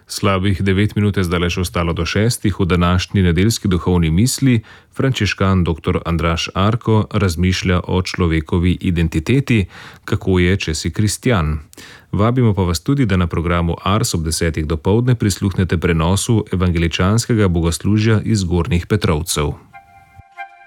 Slabih 9 minut je zdaj še ostalo do 6. V današnji nedeljski duhovni misli frančiškan dr. Andraž Arko razmišlja o človekovi identiteti, kako je, če si kristjan. Vabimo pa vas tudi, da na programu Ars ob 10. dopoldne prisluhnete prenosu evangeličanskega bogoslužja iz Gornjih Petrovcev.